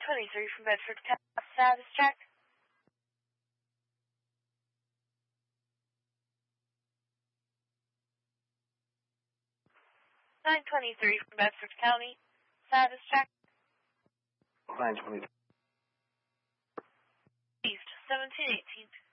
923 from Bedford County. Status check. 923 from Bedford County. Status check. 923. East 1718.